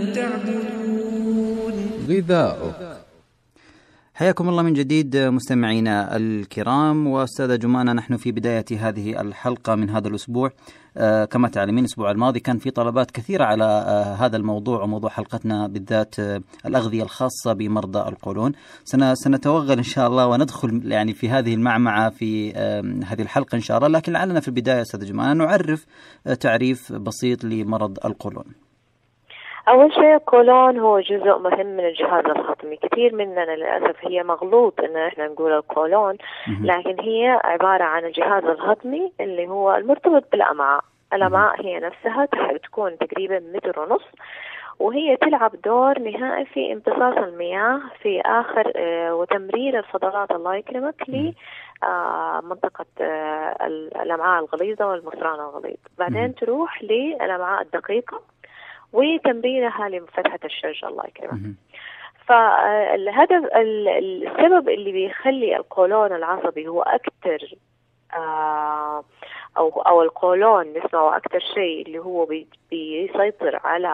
تعبدون غذاؤك. حياكم الله من جديد مستمعينا الكرام. وأستاذة جمانة، نحن في بداية هذه الحلقة من هذا الأسبوع. كما تعلمين الأسبوع الماضي كان في طلبات كثيرة على هذا الموضوع، وموضوع حلقتنا بالذات الأغذية الخاصة بمرضى القولون. سنتوغل إن شاء الله وندخل يعني في هذه المعمعة في هذه الحلقة إن شاء الله. لكن لعلنا في البداية أستاذة جمانة نعرف تعريف بسيط لمرض القولون. أول شيء القولون هو جزء مهم من الجهاز الهضمي. كثير مننا للأسف هي مغلوط إن إحنا نقول القولون، لكن هي عبارة عن الجهاز الهضمي اللي هو المرتبط بالأمعاء. الأمعاء هي نفسها تكون تقريبا 1.5 متر، وهي تلعب دور نهائي في امتصاص المياه في آخر وتمرير الفضلات الله يكرمك لمنطقة الأمعاء الغليظة والمصران الغليظ. بعدين تروح للأمعاء الدقيقة وتمريرها لفتحة الشرج الله يكرمك. فالهدف السبب اللي بيخلي القولون العصبي هو أكتر أو القولون نسمعه أكتر شيء اللي هو بيسيطر على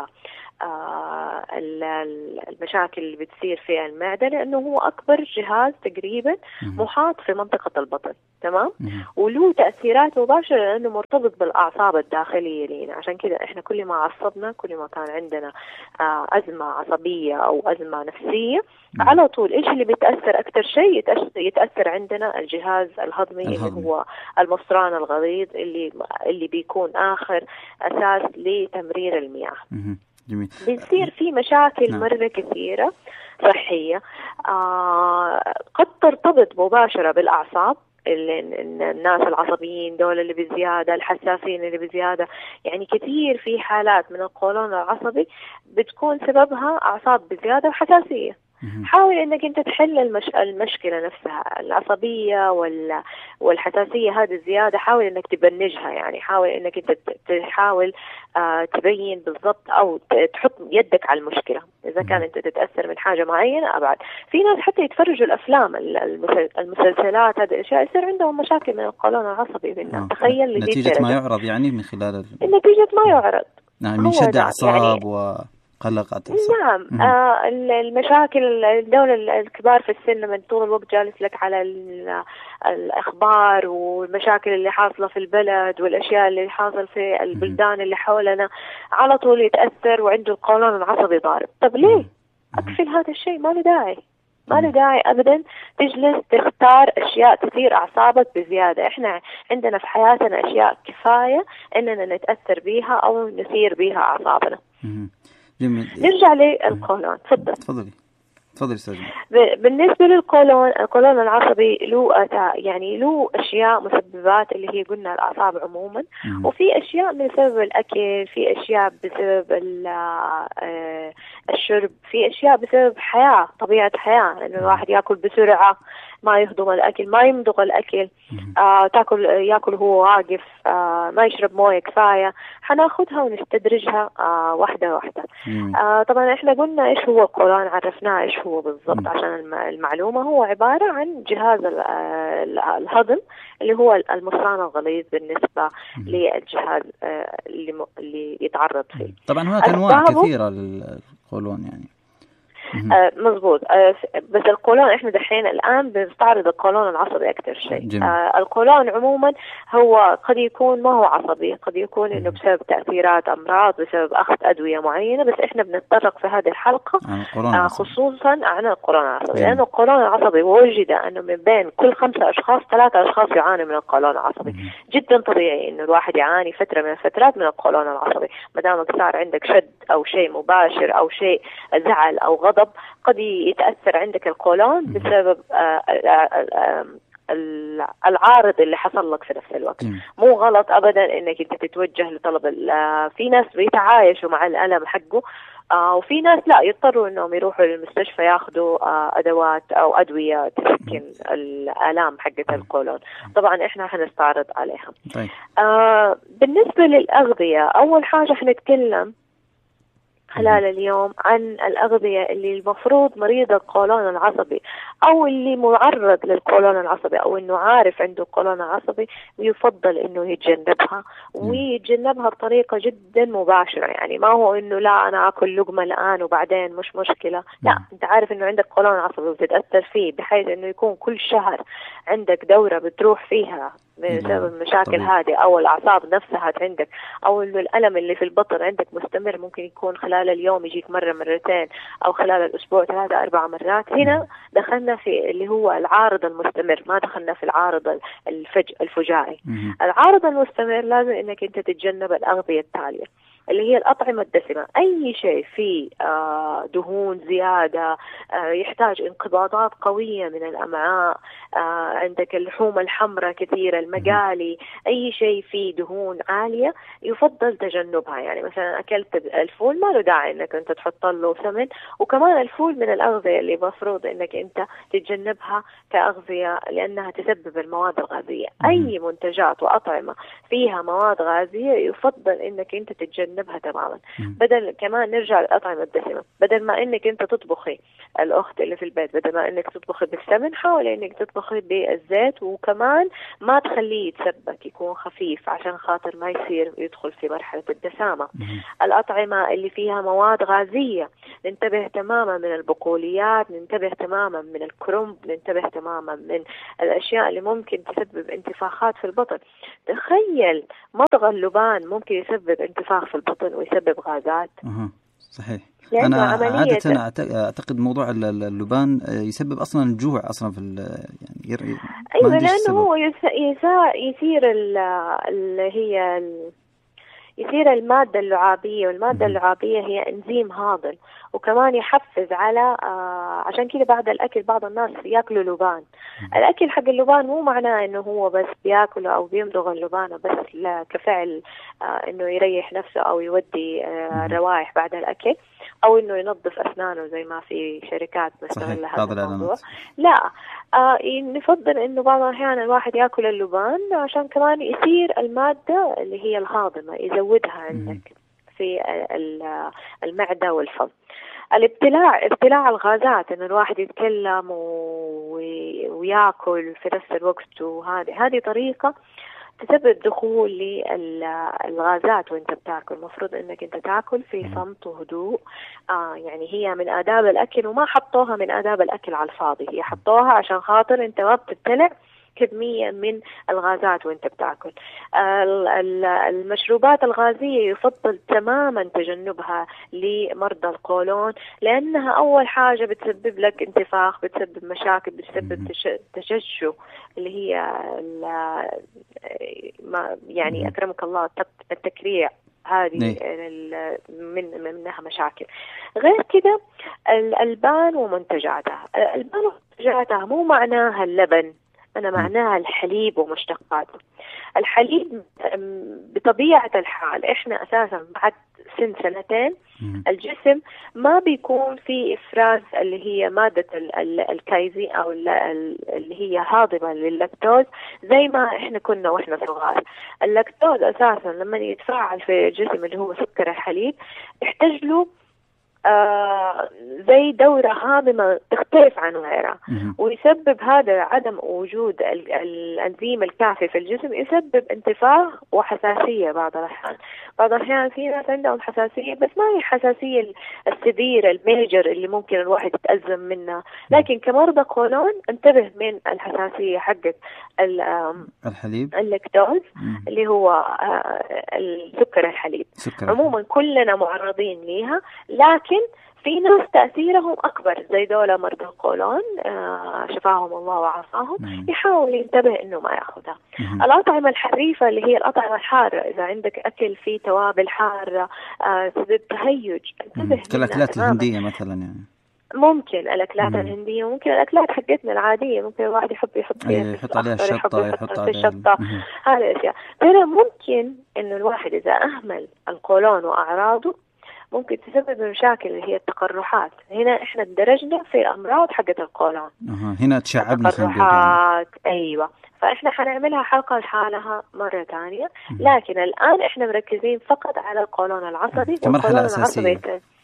المشاكل اللي بتصير في المعدة، لأنه هو أكبر جهاز تقريبا محاط في منطقة البطن. تمام. وله تأثيرات مباشرة لأنه مرتبط بالأعصاب الداخلية لينا. عشان كده إحنا كل ما عصبنا، كل ما كان عندنا أزمة عصبية أو أزمة نفسية، على طول إيش اللي بيتأثر أكتر شيء؟ يتأثر عندنا الجهاز الهضمي اللي هو المصران الغليظ اللي بيكون آخر أساس لتمرير المياه. جميل. بيصير في مشاكل مرة كثيرة صحية قد ترتبط مباشرة بالأعصاب. الناس العصبيين دول اللي بزيادة، الحساسين اللي بزيادة، يعني كثير في حالات من القولون العصبي بتكون سببها أعصاب بزيادة وحساسية. حاول انك انت تحل المشكلة نفسها، العصبية والحساسية هذه الزيادة، حاول انك تبنجها. يعني حاول انك انت تحاول تبين بالضبط او تحط يدك على المشكلة. اذا كان انت تتأثر من حاجة معينة ابعد. في ناس حتى يتفرجوا الافلام المسلسلات، هذه الاشياء يصير عندهم مشاكل من القولون العصبي بالناس. تخيل نتيجة ما يعرض، يعني من خلال نتيجة ما يعرض من شد اعصاب قلقت. نعم. المشاكل الدول الكبار في السن لما طول الوقت جالس لك على الأخبار والمشاكل اللي حاصلة في البلد والأشياء اللي حاصل في البلدان اللي حولنا، على طول يتأثر وعنده القولون العصبي ضارب. طب ليه أقفل هذا الشيء؟ ما له داعي، ما له داعي أبدا تجلس تختار أشياء تثير أعصابك بزيادة. إحنا عندنا في حياتنا أشياء كفاية إننا نتأثر بيها أو نثير بيها أعصابنا. جميل. نرجع للقولون. تفضلي استاذ. بالنسبه للقولون، القولون العصبي له اشياء مسببات اللي هي قلنا الاعصاب عموما، وفي اشياء من سبب الاكل، في اشياء بسبب الشرب، في اشياء بسبب طبيعه حياه، انه الواحد ياكل بسرعه، ما يهضم الاكل، ما يمضغ الاكل، ياكل هو واقف، ما يشرب مويه كفايه. حناخدها ونستدرجها واحده واحده. طبعا احنا قلنا ايش هو القولون، عرفناه ايش هو بالضبط عشان المعلومه. هو عباره عن جهاز الهضم اللي هو المصران الغليظ بالنسبه للجهاز اللي يتعرض فيه. طبعا هناك انواع كثيره للقولون يعني. مظبوط. بس القولون احنا دحين الان بنستعرض القولون العصبي اكثر شيء. القولون عموما هو قد يكون ما هو عصبي، قد يكون انه بسبب تاثيرات امراض، بسبب اخذ ادويه معينه. بس احنا بنتطرق في هذه الحلقه خصوصا عن القولون العصبي، لانه القولون العصبي وجد انه من بين كل 5 أشخاص 3 أشخاص يعانوا من القولون العصبي. جدا طبيعي انه الواحد يعاني فتره من الفترات من القولون العصبي، ما دامك صار عندك شد او شيء مباشر او شيء زعل او غضب، قد يتأثر عندك القولون بسبب العارض اللي حصل لك في نفس الوقت. مو غلط أبدا إنك أنت تتوجه لطلب. في ناس بيتعايشوا مع الألم حقه، وفي ناس لا، يضطروا إنهم يروحوا للمستشفى ياخذوا أدوات أو أدوية تسكن الآلام حقة القولون. طبعا إحنا حنستعرض عليها. بالنسبة للأغذية، أول حاجة حنتكلم خلال اليوم عن الأغذية اللي المفروض مريض القولون العصبي أو اللي معرض للقولون العصبي أو إنه عارف عنده قولون عصبي، يفضل إنه يتجنبها ويتجنبها بطريقة جدا مباشرة. يعني ما هو إنه لا أنا أكل لقمة الآن وبعدين مش مشكلة، لا، أنت عارف إنه عندك قولون عصبي وتتأثر فيه، بحيث إنه يكون كل شهر عندك دورة بتروح فيها بسبب المشاكل هذه، أو الأعصاب نفسها عندك، أو إنه الألم اللي في البطن عندك مستمر، ممكن يكون خلال اليوم يجيك مرة مرتين، أو خلال الأسبوع 3-4 مرات. هنا دخلنا في اللي هو العارض المستمر، ما دخلنا في العارض الفجائي. العارض المستمر لازم إنك أنت تتجنب الأغذية التالية، اللي هي الأطعمة الدسمة. أي شيء فيه دهون زيادة، يحتاج انقباضات قوية من الأمعاء، عندك اللحوم الحمراء كثيرة، المقالي، أي شيء فيه دهون عالية يفضل تجنبها. يعني مثلا أكلت الفول، ما له داعي إنك أنت تحط له سمن. وكمان الفول من الأغذية اللي مفروض إنك أنت تتجنبها كأغذية، لأنها تسبب المواد الغازية. أي منتجات وأطعمة فيها مواد غازية يفضل إنك أنت تتجنبها تماما. بدل كمان نرجع للأطعمة الدسمة، بدل ما إنك أنت تطبخي، الأخت اللي في البيت، بدل ما إنك تطبخي بالسمن، حاولي إنك تطبخي بالزيت، وكمان ما تخليه يتسبك، يكون خفيف عشان خاطر ما يصير يدخل في مرحلة الدسامة. الأطعمة اللي فيها مواد غازية ننتبه تماما من البقوليات، ننتبه تماما من الكرنب، ننتبه تماما من الأشياء اللي ممكن تسبب انتفاخات في البطن. تخيل مضغ اللبان ممكن يسبب انتفاخ في البطن ويسبب غازات. صحيح. أنا عادة أعتقد موضوع اللبان يسبب أصلا الجوع أصلا في يعني أيوة، لأنه هو يثير اللي هي يثير المادة اللعابية، والمادة اللعابية هي إنزيم هاضم، وكمان يحفز على عشان كده بعد الأكل بعض الناس يأكلوا لبان. الأكل حق اللبان مو معناه إنه هو بس بيأكله أو بيمضغ اللبان بس لا كفعل إنه يريح نفسه أو يودي روائح بعد الأكل، أو إنه ينظف أسنانه زي ما في شركات مستغلة هذا الموضوع. لا، نفضل إنه بعض الأحيان الواحد يأكل اللبان عشان كمان يثير المادة اللي هي الهاضمة، يزودها عندك في المعدة والفم. ابتلاع الغازات، إن الواحد يتكلم ويأكل في نفس الوقت، وهذه طريقة تسبب دخول للغازات وانت بتاكل. المفروض انك انت تاكل في صمت وهدوء. يعني هي من آداب الأكل، وما حطوها من آداب الأكل على الفاضي، هي حطوها عشان خاطر انت ما بتبتلع كمية من الغازات وانت بتاكل. المشروبات الغازية يفضل تماما تجنبها لمرضى القولون، لأنها أول حاجة بتسبب لك انتفاخ، بتسبب مشاكل، بتسبب تشجع اللي هي يعني أكرمك الله التكريع، هذه منها مشاكل. غير كده الألبان ومنتجاتها، الألبان ومنتجاتها مو معناها اللبن، أنا معناها الحليب ومشتقاته. الحليب بطبيعة الحال إحنا أساسا بعد سنتين الجسم ما بيكون في إفراز اللي هي مادة الكايزين أو اللي هي هاضمة لللاكتوز زي ما إحنا كنا وإحنا صغار. اللاكتوز أساسا لما يتفاعل في الجسم اللي هو سكر الحليب يحتاج له زي دورة هاضمة تختلف عن غيرها، ويسبب هذا عدم وجود الأنزيم الكافي في الجسم، يسبب انتفاخ وحساسية. بعض الأحيان في ناس عندهم حساسية، بس ما هي حساسية السبير الميجر اللي ممكن الواحد يتأزم منها، لكن كمرضى قولون انتبه من الحساسية حقت الحليب، اللاكتوز اللي هو السكر الحليب. عموما كلنا معرضين ليها، لكن في ناس تأثيرهم أكبر زي دولة مرضى القولون شفاهم الله وعافاهم، يحاول ينتبه إنه ما يأخذها. الأطعمة الحريفة اللي هي الأطعمة الحارة، إذا عندك أكل فيه توابل حارة تسبب تهيج، انتبه. كالأكلات الهندية مثلا، يعني ممكن الأكلات الهندية، ممكن الأكلات حقتنا العادية، ممكن الواحد يحط يحط عليها الشطة، يحط عليها الشطة، هذه الأشياء. ترى ممكن إنه الواحد إذا أهمل القولون وأعراضه ممكن تسبب مشاكل اللي هي التقرحات. هنا إحنا اندرجنا في الأمراض حقة القولون، هنا تشعبنا التقرحات. أيوة، فإحنا حنعملها حلقة لحالها مرة تانية، لكن الآن إحنا مركزين فقط على القولون العصبي. كمرحلة أساسية.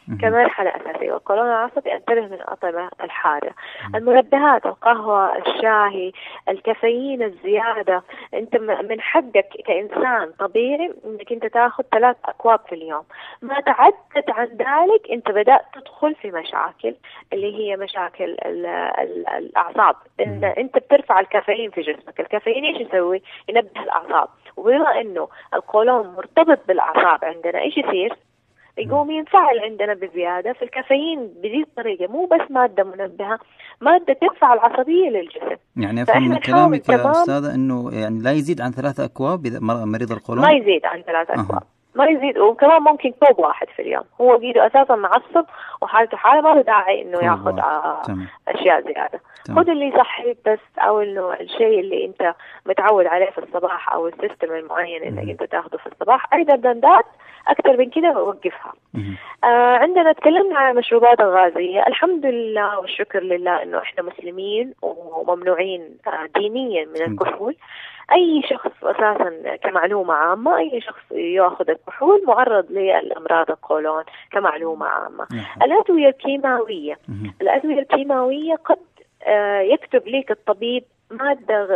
كمرحلة أساسية. والقولون العصبي انتبه من الأطعمة الحارة، المنبهات، القهوة، الشاي، الكافيين الزيادة. أنت من حقك كإنسان طبيعي إنك أنت تأخذ 3 أكواب في اليوم. ما تعدت عن ذلك أنت بدأت تدخل في مشاكل، اللي هي مشاكل الأعصاب. إن أنت بترفع الكافيين في جسمك. الكافيين إيش يسوي؟ ينبه الأعصاب، وبما إنه القولون مرتبط بالأعصاب عندنا إيش يصير؟ يقوم ينفعل عندنا بزيادة. في الكافيين بذي الطريقة، مو بس مادة منبهة، مادة ترفع العصبية للجسم. يعني أفهم من كلامك يا أستاذة أنه يعني لا يزيد عن 3 أكواب إذا مريض القولون؟ ما يزيد عن 3 أكواب. ما يزيد. وكمان ممكن كوب واحد في اليوم. هو قيده أساسا معصب وحالته حالة، ما له داعي إنه ياخذ أشياء زيادة. خذ اللي يصحي بس، أو إنه الشيء اللي أنت متعود عليه في الصباح، أو السيستم المعين إنك أنت تاخذه في الصباح. أيضا دندات أكثر من كده ووقفها. عندنا تكلمنا عن المشروبات الغازية. الحمد لله والشكر لله إنه إحنا مسلمين وممنوعين دينيا من الكحول. أي شخص أساسا كمعلومة عامة، أي شخص يأخذ الكحول معرض للأمراض القولون كمعلومة عامة. الأدوية الكيماوية، الأدوية الكيماوية قد يكتب لك الطبيب مادة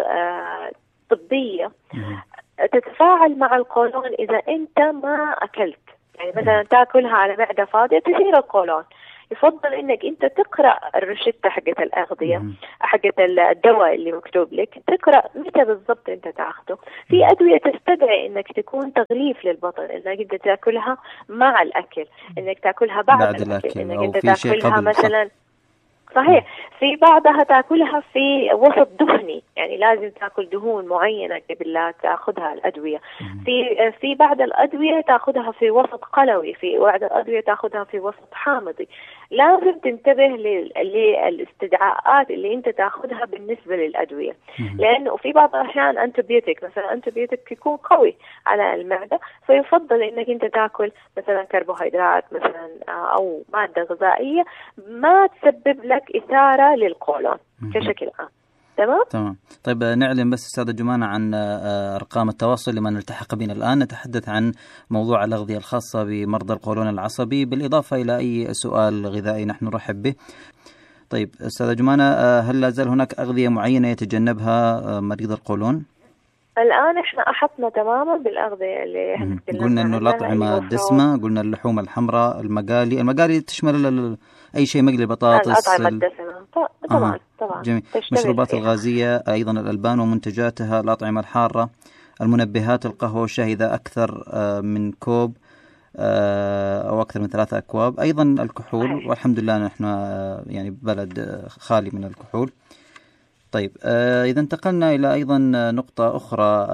طبية تتفاعل مع القولون إذا أنت ما أكلت. يعني مثلا تأكلها على معدة فاضية تثير القولون. يفضل إنك أنت تقرأ الروشتة حقت الأغذية حقت الدواء اللي مكتوب لك، تقرأ متى بالضبط أنت تأخذه. في أدوية تستدعي إنك تكون تغليف للبطن، إنك أنت تأكلها مع الأكل، إنك تأكلها بعد الأكل، إنك أنت تأكلها مثلا صحيح. في بعضها تأكلها في وسط دهني، يعني لازم تأكل دهون معينة قبل لا تأخذها الأدوية. في بعض الأدوية تأخذها في وسط قلوي، في بعض الأدوية تأخذها في وسط حامضي. لازم تنتبه للاستدعاءات اللي أنت تأخذها بالنسبة للأدوية، لأنه في بعض الأحيان أنتيبيوتيك، مثلا أنتيبيوتيك يكون قوي على المعدة، فيفضل إنك أنت تأكل مثلا كربوهيدرات مثلا أو مادة غذائية ما تسبب لك إثارة للقولون كشكل عام. تمام. طيب نعلم بس أستاذة جمانة عن أرقام التواصل لمن التحق بنا الآن. نتحدث عن موضوع الأغذية الخاصة بمرضى القولون العصبي، بالإضافة إلى أي سؤال غذائي نحن نرحب به. طيب أستاذة جمانة، هل لا زال هناك أغذية معينة يتجنبها مريض القولون؟ الآن إحنا أحطنا تماما بالأغذية اللي قلنا إنه الأطعمة الدسمة، قلنا اللحوم الحمراء، المقالي تشمل أي شيء مقلي، بطاطس، الأطعمة الدسمة طبعا. جميل. مشروبات الغازية أيضا، الألبان ومنتجاتها، الأطعمة الحارة، المنبهات، القهوة والشاي إذا أكثر من كوب أو أكثر من 3 أكواب، أيضا الكحول. والحمد لله نحن يعني بلد خالي من الكحول. طيب إذا انتقلنا إلى أيضا نقطة أخرى،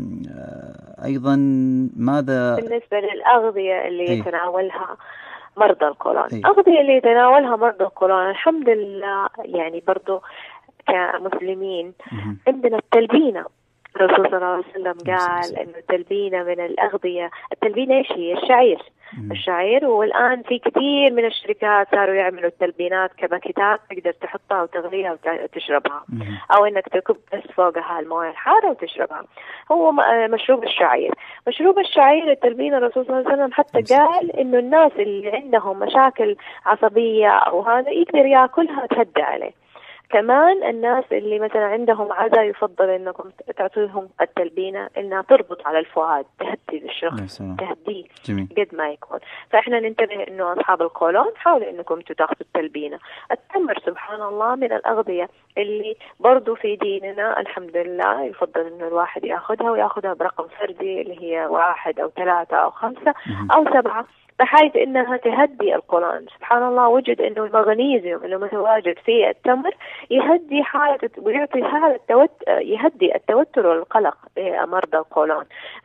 أيضا ماذا بالنسبة للأغذية اللي يتناولها مرضى القولون؟ الأغذية اللي يتناولها مرضى القولون الحمد لله يعني برضو كمسلمين عندنا التلبينة. الرسول صلى الله عليه وسلم قال إنه التلبينة من الأغذية. التلبينة إيش هي؟ الشعير. والآن في كثير من الشركات صاروا يعملوا التلبينات كباكيتات تقدر تحطها وتغليها وتشربها، أو إنك تكب بس فوقها المويه الحارة وتشربها. هو مشروب الشعير. مشروب الشعير التلبينة الرسول صلى الله عليه وسلم حتى قال إنه الناس اللي عندهم مشاكل عصبية أو هذا يقدر يأكلها تهدى عليه. كمان الناس اللي مثلا عندهم عزا يفضل انكم تعطيهم التلبينة انها تربط على الفؤاد، تهدي الشخص، تهديه قد ما يكون. فاحنا ننتبه انه اصحاب القولون حاولوا انكم تاخذوا التلبينة. التمر سبحان الله من الاغذية اللي برضو في ديننا الحمد لله يفضل انه الواحد ياخذها برقم فردي، اللي هي 1 أو 3 أو 5 أو 7، بحيث انها تهدي القولون. سبحان الله وجد انه المغنيسيوم اللي متواجد في التمر يهدي حالة ويعطي حالة يهدي التوتر والقلق لمرضى القولون.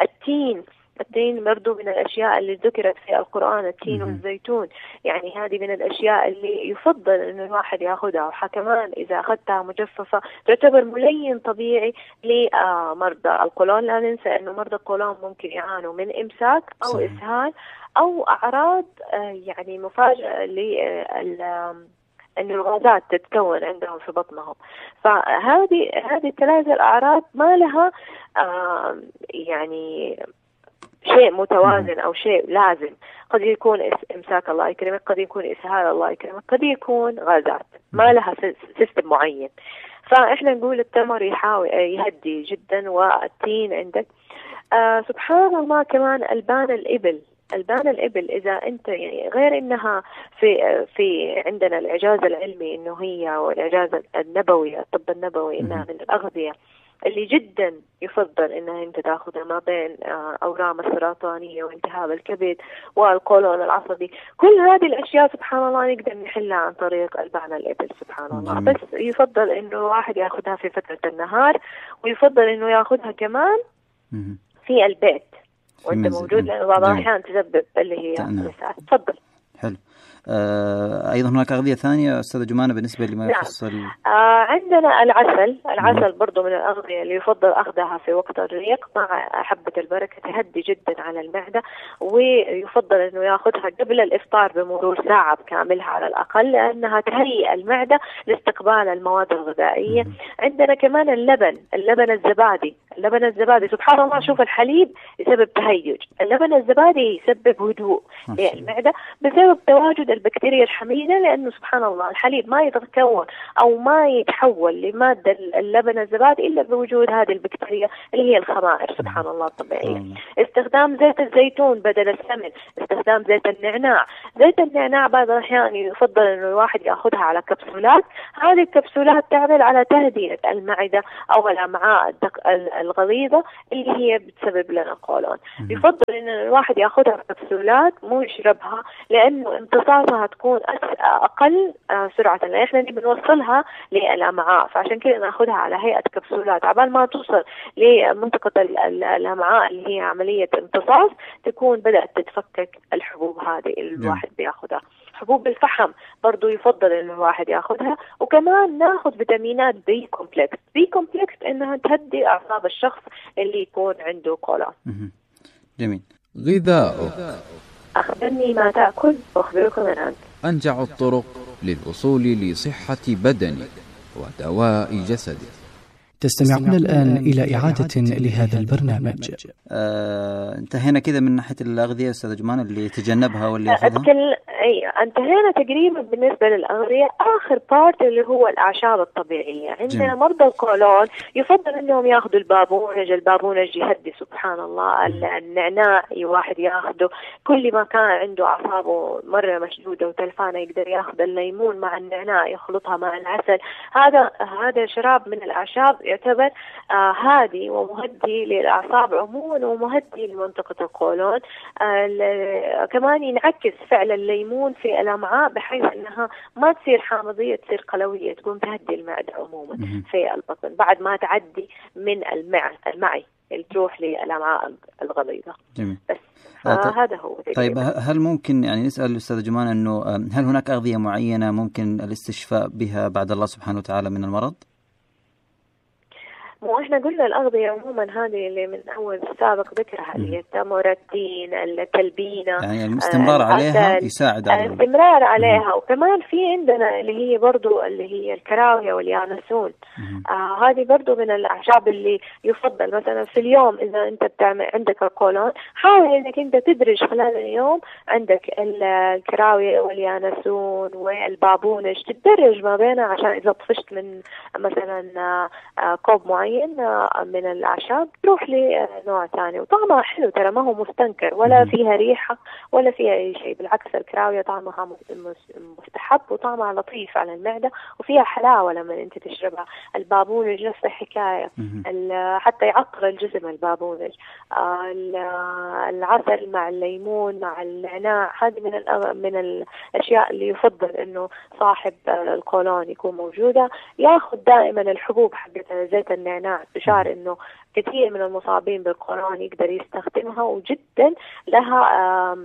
التين برضو من الأشياء اللي ذكرت في القرآن، التين والزيتون، يعني هذه من الأشياء اللي يفضل إنه الواحد يأخذها. وكمان إذا أخذتها مجففة تعتبر ملين طبيعي لمرضى القولون. لا ننسى إنه مرضى القولون ممكن يعانوا من إمساك أو إسهال أو أعراض يعني مفاجئة إنه الغازات تتكون عندهم في بطنهم. فهذه 3 الأعراض ما لها يعني شيء متوازن أو شيء لازم. قد يكون إمساك الله يكرمك، قد يكون إسهال الله يكرمك، قد يكون غازات ما لها سيستم معين. فإحنا نقول التمر يحاول يهدي جدا، والتين عندك. سبحان الله كمان ألبان الإبل إذا أنت يعني غير إنها في عندنا الإعجاز العلمي إنه هي، والإعجاز النبوي الطب النبوي إنها من الأغذية اللي جدا يفضل إنها أنت تأخذها ما بين أورام السرطانية والتهاب الكبد والقولون العصبي. كل هذه الأشياء سبحان الله نقدر نحلها عن طريق ألبان الإبل سبحان الله. بس يفضل إنه الواحد يأخذها في فترة النهار، ويفضل إنه يأخذها كمان في البيت وانت موجود، لأنه بعض الأحيان تسبب اللي هي النساء. تفضل. حلو. أيضا هناك أغذية ثانية أستاذة جمانة بالنسبة لما يخص عندنا العسل برضو من الأغذية اللي يفضل أخذها في وقت الريق مع حبة البركة، تهدي جدا على المعدة، ويفضل أنه يأخذها قبل الإفطار بمرور ساعة كاملها على الأقل، لأنها تهيئ المعدة لاستقبال المواد الغذائية. عندنا كمان اللبن الزبادي سبحان الله. شوف الحليب يسبب تهيج، اللبن الزبادي يسبب هدوء للمعدة بسبب تواجد البكتيريا الحميدة، لأنه سبحان الله الحليب ما يتكون أو ما يتحول لمادة اللبن الزبادي إلا بوجود هذه البكتيريا اللي هي الخمائر سبحان الله الطبيعية. استخدام زيت الزيتون بدل السمن، استخدام زيت النعناع بعض الأحيان يفضل إنه الواحد يأخذها على كبسولات. هذه الكبسولات تعمل على تهدئة المعدة أو الأمعاء الغليظة اللي هي بتسبب لنا قولون. يفضل إن الواحد يأخذها كبسولات مو يشربها، لأنه امتصاصها تكون أقل سرعة، لأن إحنا بنوصلها للأمعاء، فعشان كده نأخذها على هيئة كبسولات عبال ما توصل لمنطقة الأمعاء اللي هي عملية امتصاص تكون بدأت تتفكك الحبوب هذه اللي الواحد بياخذها. حبوب الفحم برضو يفضل إن الواحد ياخذها. وكمان ناخذ فيتامينات بي كومبلكس إنها تهدي أعصاب الشخص اللي يكون عنده قولون. جميل. غذاؤك. أخبرني ما تأكل وأخبرك من أنت. أنجع الطرق للوصول لصحة بدنك ودواء جسدك. تستمعون الآن إلى إعادة لهذا البرنامج. انتهينا كذا من ناحية الأغذية أستاذ جمان اللي يتجنبها واللي يأخذها. انتهينا تقريبا بالنسبة للأغذية. آخر بارت اللي هو الأعشاب الطبيعية. عندنا مرضى القولون يفضل أنهم يأخذوا البابونج يهدي سبحان الله. النعناع واحد يأخذه. كل ما كان عنده أعصابه مرة مشدودة وتلفانة يقدر يأخذ الليمون مع النعناع يخلطها مع العسل. هذا شراب من الأعشاب يعتبر هادي ومهدي للأعصاب عموما ومهدي لمنطقة القولون. كمان ينعكس فعل الليمون في الأمعاء بحيث أنها ما تصير حامضية تصير قلوية، تقوم تهدي المعدة عموما في البطن بعد ما تعدي من المعي اللي تروح للأمعاء الغليظة. جميل. بس هذا هو. طيب هل ممكن يعني نسأل الأستاذ جمان أنه هل هناك أغذية معينة ممكن الاستشفاء بها بعد الله سبحانه وتعالى من المرض؟ وإحنا قلنا الأغذية عموما هذه اللي من أول سابق ذكرها اللي هي التمر، التين، التلبينة، يعني الاستمرار عليها يساعد على الاستمرار عليها. وكمان في عندنا اللي هي برضو اللي هي الكراوية واليانسون. هذه برضو من الأعشاب اللي يفضل مثلا في اليوم إذا أنت بتعمل عندك القولون حاول إنك أنت تدرج خلال اليوم عندك الكراوية واليانسون والبابونج تدرج ما بينها، عشان إذا طفشت من مثلا كوب معين من الأعشاب تروح لنوع ثاني. وطعمها حلو ترى، ما هو مستنكر ولا فيها ريحة ولا فيها أي شيء، بالعكس الكراوية طعمها مستحب وطعمها لطيف على المعدة وفيها حلاوة لما أنت تشربها. البابونج نفس الحكاية، حتى يعطر الجسم البابونج. العسل مع الليمون مع النعناع هذه من الأشياء اللي يفضل إنه صاحب القولون يكون موجودة. يأخذ دائما الحبوب حقت زيت النعناع، تشار إنه كثير من المصابين بالقولون يقدر يستخدمها وجدا لها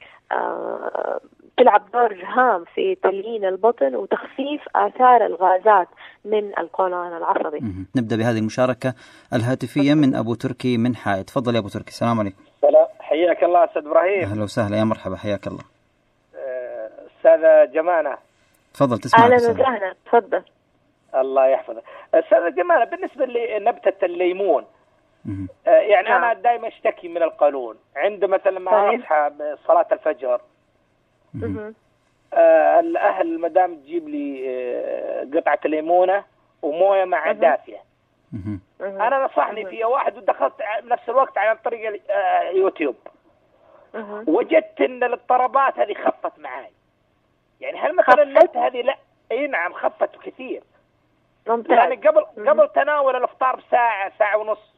تلعب دور هام في تليين البطن وتخفيف آثار الغازات من القولون العصبي. نبدأ بهذه المشاركة الهاتفية من أبو تركي من حائط. تفضل يا أبو تركي. السلام عليكم. السلام، حياك الله أستاذ إبراهيم. أهلا وسهلا، يا مرحبا، حياك الله. أستاذ جمانة تفضل تسمع. أهلا وسهلا، تفضل. الله يحفظك. أستاذ جمانة، بالنسبة لنبتة الليمون يعني أنا دائما أشتكي من القولون عند مثلا ما أصحى بصلاة الفجر. الأهل المدام تجيب لي قطعة ليمونة وموية مع دافية. أنا نصحني فيها واحد ودخلت بنفس الوقت عن طريق يوتيوب، وجدت إن الاضطرابات هذه خفت معي. يعني هل مثلا النت هذه؟ لا، أي نعم خفت كثير. يعني قبل تناول الإفطار بساعة، ساعة ونص،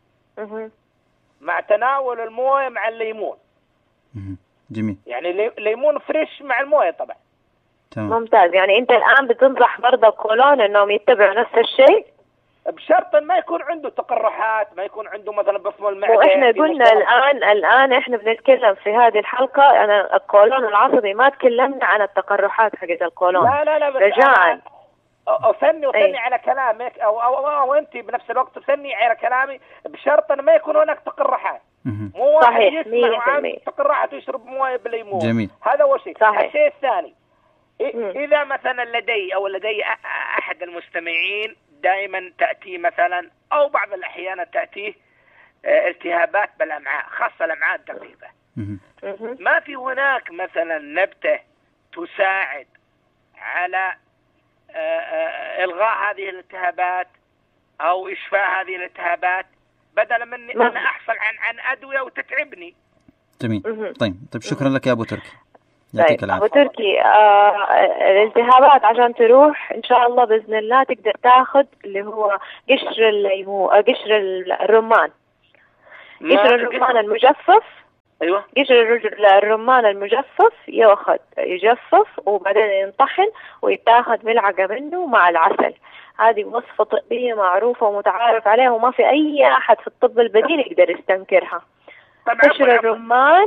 مع تناول الموية مع الليمون. جميل. يعني ليمون فريش مع الموية طبعا. تمام. ممتاز. يعني أنت الآن بتنصح مرضى القولون إنهم يتبعوا نفس الشيء بشرط ما يكون عنده تقرحات، ما يكون عنده مثلا بفم المعدة. وإحنا قلنا الآن إحنا بنتكلم في هذه الحلقة أنا القولون العصبي، ما تكلمنا عن التقرحات حقت القولون. لا رجاءً أثني على كلامك أو أنت بنفس الوقت تثني على كلامي بشرط أن ما يكون هناك تقرحات. مو واحد يسمع تقرحات ويشرب مويه بالليمون. جميل. هذا هو شيء. الشيء الثاني، إذا مثلا لدي أحد المستمعين دائما تأتي مثلا أو بعض الأحيان تأتيه التهابات بالأمعاء، خاصة الأمعاء الدقيقة، ما في هناك مثلا نبتة تساعد على إلغاء هذه الالتهابات أو إشفاء هذه الالتهابات بدلا من أن أحصل عن أدوية وتتعبني؟ جميل. طيب شكرا لك يا أبو تركي، يعطيك العافية. أبو تركي، الالتهابات عشان تروح إن شاء الله بإذن الله تقدر تاخذ اللي هو قشر قشر الرمان. قشر الرمان المجفف. أيوة. قشر الرمان المجفف يجفف وبعدين ينطحن ويتاخذ ملعقة منه مع العسل. هذه وصفة طبية معروفة ومتعارف عليها وما في أي أحد في الطب البديل يقدر يستنكرها. قشر الرمان.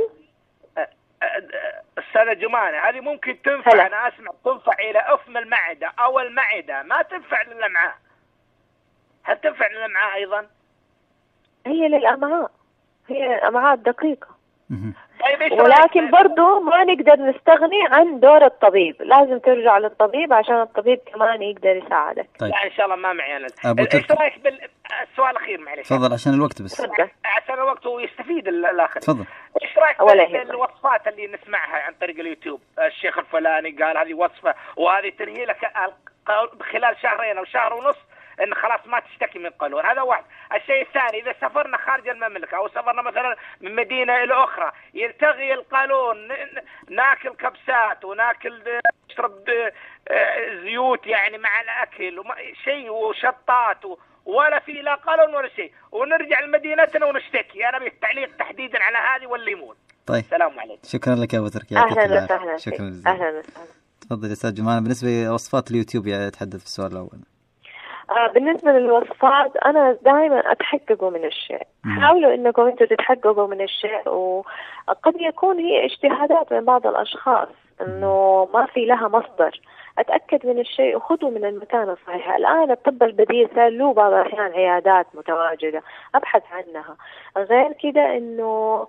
أستاذة جمانة، هذه ممكن تنفع. أنا أسمع تنفع إلى أفم المعدة أو المعدة، ما تنفع للأمعاء. هل تنفع للأمعاء أيضا؟ هي للأمعاء، هي الأمعاء الدقيقة. ولكن برضو ما نقدر نستغني عن دور الطبيب، لازم ترجع للطبيب عشان الطبيب كمان يقدر يساعدك. طيب. لا إن شاء الله ما معي أنا. إيش رأيك بالسؤال الأخير؟ معلش تفضل عشان الوقت بس. عشان الوقت ويستفيد الآخر. تفضل. إيش رأيك بالوصفات اللي نسمعها عن طريق اليوتيوب؟ الشيخ الفلاني قال هذه وصفة وهذه تنهي لك خلال شهرين أو شهر ونص إن خلاص ما تشتكي من قولون. هذا واحد. الشيء الثاني، إذا سافرنا خارج المملكة أو سافرنا مثلا من مدينة إلى أخرى يلتغي القولون، ناكل كبسات وناكل نشرب زيوت يعني مع الأكل شيء وشطات ولا في لا قولون ولا شيء، ونرجع لمدينتنا ونشتكي. أنا بالتعليق تحديدا على هذه والليمون. طيب. السلام عليكم. شكرا لك يا أبو تركي. أهلا وسهلا. شكرا جزيلا. أهلا وسهلا. تفضل يا أستاذ جمال. بالنسبة لوصفات اليوتيوب يتحدث في السؤال الأول. بالنسبة للوصفات أنا دائما أتحققوا من الشيء. حاولوا إنكم أنتوا تتحققوا من الشيء، وقد يكون هي اجتهادات من بعض الأشخاص إنه ما في لها مصدر. أتأكد من الشيء وخذوا من المكان الصحيح. الآن الطب البديل صار له بعض الأحيان عيادات متواجدة، أبحث عنها. غير كده إنه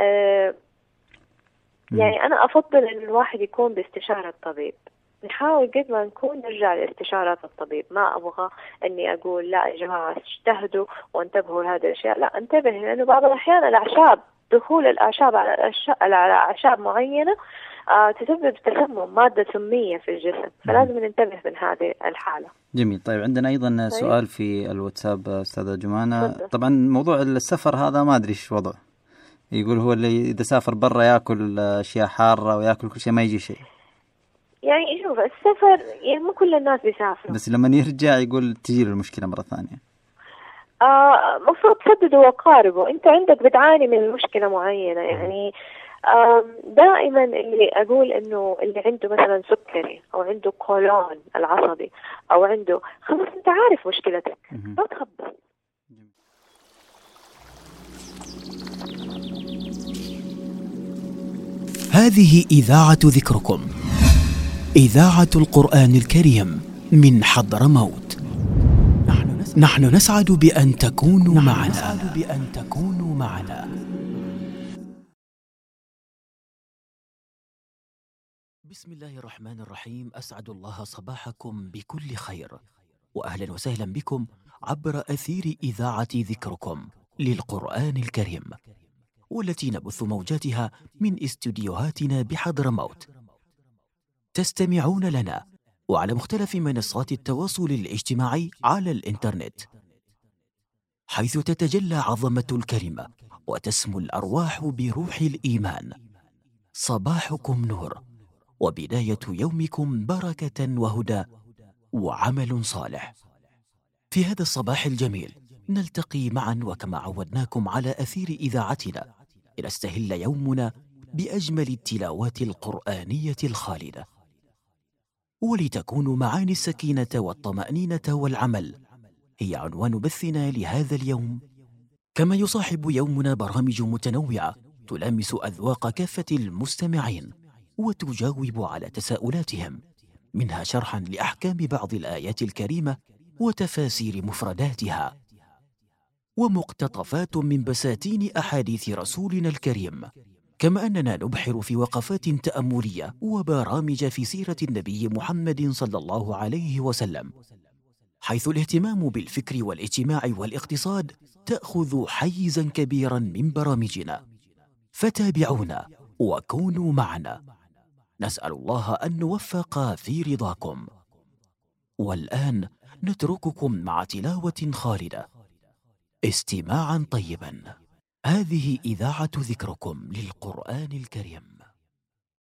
يعني أنا أفضل إن الواحد يكون باستشارة طبيب. نحاول قد ما نكون نرجع لاستشارات الطبيب. ما أبغى أني أقول لا يا جماعة اجتهدوا وانتبهوا لهذه الأشياء. لا، انتبه، لأنه بعض الأحيان الأعشاب، دخول الأعشاب على أعشاب معينة تسبب تسمم، مادة سمية في الجسم، فلازم ننتبه من هذه الحالة. جميل. طيب عندنا أيضا سؤال في الواتساب أستاذة جمانة. طبعا موضوع السفر هذا ما أدري إيش وضعه. يقول هو اللي إذا سافر برا يأكل أشياء حارة ويأكل كل شيء ما يجي شيء. يعني شوف السفر يعني مو كل الناس بيسافروا، بس لما يرجع يقول تجي له المشكلة مرة ثانية. مفروض تسددوا وقاربوا. انت عندك بتعاني من مشكلة معينة، يعني دائما اللي اقول انه اللي عنده مثلا سكري او عنده قولون العصبي او عنده، خلاص انت عارف مشكلتك، لا تخبص. هذه إذاعة ذكركم، إذاعة القرآن الكريم من حضرموت. نحن نسعد بأن تكونوا معنا. بسم الله الرحمن الرحيم. أسعد الله صباحكم بكل خير، وأهلا وسهلا بكم عبر أثير إذاعة ذكركم للقرآن الكريم، والتي نبث موجاتها من استديوهاتنا بحضرموت. تستمعون لنا وعلى مختلف منصات التواصل الاجتماعي على الإنترنت، حيث تتجلى عظمة الكلمة وتسمو الأرواح بروح الإيمان. صباحكم نور، وبداية يومكم بركة وهدى وعمل صالح. في هذا الصباح الجميل نلتقي معا وكما عودناكم على أثير إذاعتنا لنستهل يومنا بأجمل التلاوات القرآنية الخالدة، ولتكون معاني السكينة والطمأنينة والعمل هي عنوان بثنا لهذا اليوم. كما يصاحب يومنا برامج متنوعة تلامس أذواق كافة المستمعين وتجاوب على تساؤلاتهم، منها شرحا لأحكام بعض الآيات الكريمة وتفاسير مفرداتها، ومقتطفات من بساتين أحاديث رسولنا الكريم. كما أننا نبحر في وقفات تأملية وبرامج في سيرة النبي محمد صلى الله عليه وسلم، حيث الاهتمام بالفكر والاجتماع والاقتصاد تأخذ حيزا كبيرا من برامجنا. فتابعونا وكونوا معنا، نسأل الله أن نوفق في رضاكم. والآن نترككم مع تلاوة خالدة، استماعا طيبا. هذه إذاعة ذكركم للقرآن الكريم.